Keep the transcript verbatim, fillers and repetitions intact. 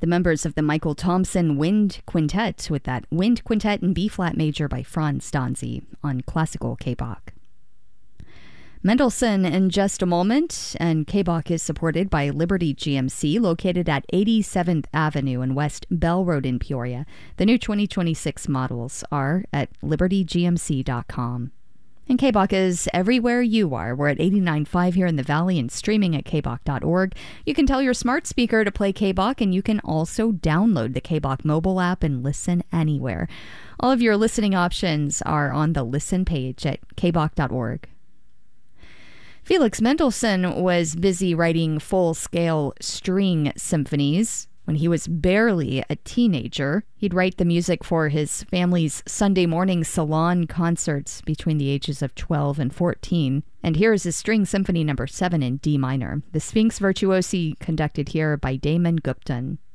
the members of the Michael Thompson Wind Quintet with that Wind Quintet in B-flat major by Franz Danzi on classical K-Bach. Mendelssohn in just a moment, and K-Bach is supported by Liberty G M C, located at eighty-seventh Avenue and West Bell Road in Peoria. The new twenty twenty-six models are at liberty g m c dot com. And K-Bach is everywhere you are. We're at eighty-nine point five here in the Valley and streaming at k bach dot org. You can tell your smart speaker to play K-Bach, and you can also download the K-Bach mobile app and listen anywhere. All of your listening options are on the Listen page at k bach dot org. Felix Mendelssohn was busy writing full-scale string symphonies. When he was barely a teenager, he'd write the music for his family's Sunday morning salon concerts between the ages of twelve and fourteen. And here is his String Symphony number seven in D minor, the Sphinx Virtuosi, conducted here by Damon Gupton.